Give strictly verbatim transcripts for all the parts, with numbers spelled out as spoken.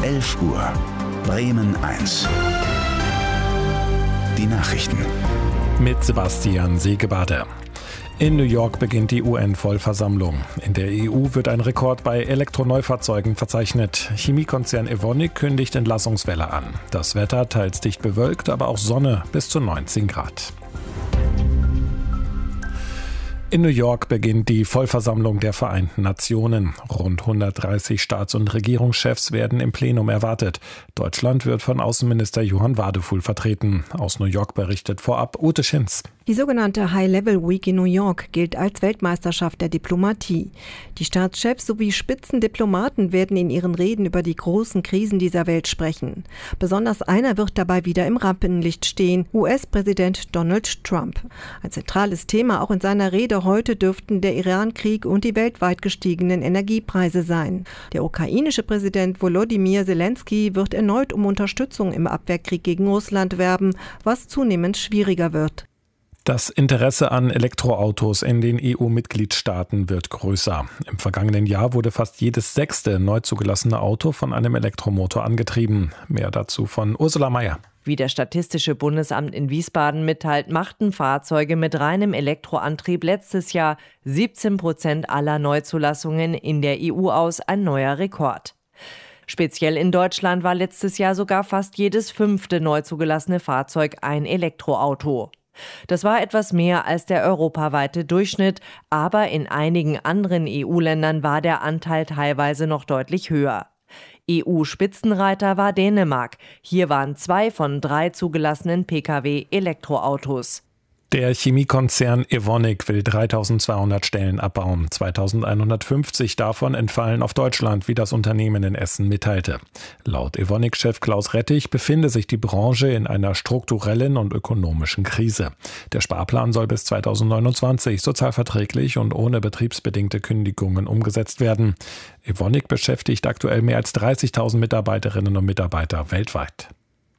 elf Uhr. Bremen eins. Die Nachrichten. Mit Sebastian Segebade. In New York beginnt die U N-Vollversammlung. In der E U wird ein Rekord bei Elektroneufahrzeugen verzeichnet. Chemiekonzern Evonik kündigt Entlassungswelle an. Das Wetter teils dicht bewölkt, aber auch Sonne bis zu neunzehn Grad. In New York beginnt die Vollversammlung der Vereinten Nationen. Rund hundertdreißig Staats- und Regierungschefs werden im Plenum erwartet. Deutschland wird von Außenminister Johann Wadefuhl vertreten. Aus New York berichtet vorab Ute Schinz. Die sogenannte High-Level-Week in New York gilt als Weltmeisterschaft der Diplomatie. Die Staatschefs sowie Spitzendiplomaten werden in ihren Reden über die großen Krisen dieser Welt sprechen. Besonders einer wird dabei wieder im Rampenlicht stehen: U S-Präsident Donald Trump. Ein zentrales Thema auch in seiner Rede heute dürften der Iran-Krieg und die weltweit gestiegenen Energiepreise sein. Der ukrainische Präsident Volodymyr Zelensky wird erneut um Unterstützung im Abwehrkrieg gegen Russland werben, was zunehmend schwieriger wird. Das Interesse an Elektroautos in den E U-Mitgliedstaaten wird größer. Im vergangenen Jahr wurde fast jedes sechste neu zugelassene Auto von einem Elektromotor angetrieben. Mehr dazu von Ursula Mayer. Wie das Statistische Bundesamt in Wiesbaden mitteilt, machten Fahrzeuge mit reinem Elektroantrieb letztes Jahr siebzehn Prozent aller Neuzulassungen in der E U aus, ein neuer Rekord. Speziell in Deutschland war letztes Jahr sogar fast jedes fünfte neu zugelassene Fahrzeug ein Elektroauto. Das war etwas mehr als der europaweite Durchschnitt, aber in einigen anderen E U-Ländern war der Anteil teilweise noch deutlich höher. E U-Spitzenreiter war Dänemark. Hier waren zwei von drei zugelassenen Pkw Elektroautos. Der Chemiekonzern Evonik will dreitausendzweihundert Stellen abbauen. zweitausendeinhundertfünfzig davon entfallen auf Deutschland, wie das Unternehmen in Essen mitteilte. Laut Evonik-Chef Klaus Rettich befinde sich die Branche in einer strukturellen und ökonomischen Krise. Der Sparplan soll bis zweitausendneunundzwanzig sozialverträglich und ohne betriebsbedingte Kündigungen umgesetzt werden. Evonik beschäftigt aktuell mehr als dreißigtausend Mitarbeiterinnen und Mitarbeiter weltweit.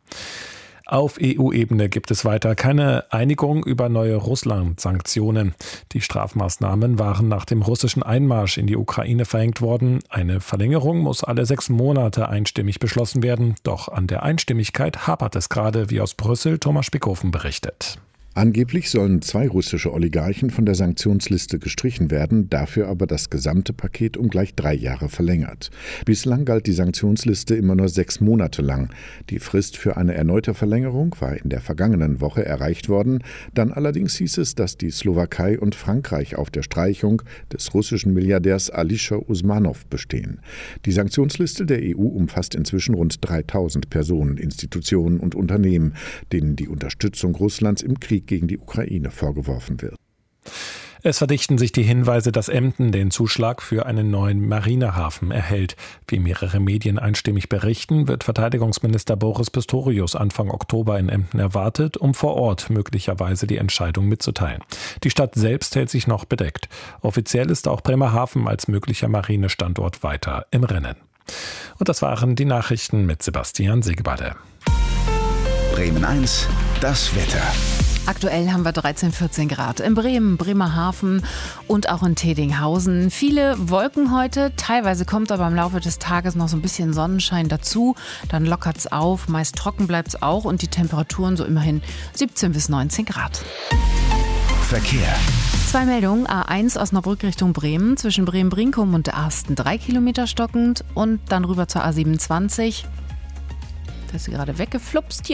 Auf E U-Ebene gibt es weiter keine Einigung über neue Russland-Sanktionen. Die Strafmaßnahmen waren nach dem russischen Einmarsch in die Ukraine verhängt worden. Eine Verlängerung muss alle sechs Monate einstimmig beschlossen werden. Doch an der Einstimmigkeit hapert es gerade, wie aus Brüssel Thomas Spickhofen berichtet. Angeblich sollen zwei russische Oligarchen von der Sanktionsliste gestrichen werden, dafür aber das gesamte Paket um gleich drei Jahre verlängert. Bislang galt die Sanktionsliste immer nur sechs Monate lang. Die Frist für eine erneute Verlängerung war in der vergangenen Woche erreicht worden. Dann allerdings hieß es, dass die Slowakei und Frankreich auf der Streichung des russischen Milliardärs Alisher Usmanov bestehen. Die Sanktionsliste der E U umfasst inzwischen rund dreitausend Personen, Institutionen und Unternehmen, denen die Unterstützung Russlands im Krieg gegen die Ukraine vorgeworfen wird. Es verdichten sich die Hinweise, dass Emden den Zuschlag für einen neuen Marinehafen erhält. Wie mehrere Medien einstimmig berichten, wird Verteidigungsminister Boris Pistorius Anfang Oktober in Emden erwartet, um vor Ort möglicherweise die Entscheidung mitzuteilen. Die Stadt selbst hält sich noch bedeckt. Offiziell ist auch Bremerhaven als möglicher Marinestandort weiter im Rennen. Und das waren die Nachrichten mit Sebastian Segebade. Bremen eins, das Wetter. Aktuell haben wir dreizehn, vierzehn Grad in Bremen, Bremerhaven und auch in Tedinghausen. Viele Wolken heute, teilweise kommt aber im Laufe des Tages noch so ein bisschen Sonnenschein dazu. Dann lockert es auf, meist trocken bleibt es auch und die Temperaturen so immerhin siebzehn bis neunzehn Grad. Verkehr. Zwei Meldungen, A eins Osnabrück Richtung Bremen, zwischen Bremen-Brinkum und Arsten drei Kilometer stockend und dann rüber zur A siebenundzwanzig. Da ist sie gerade weggeflupst hier.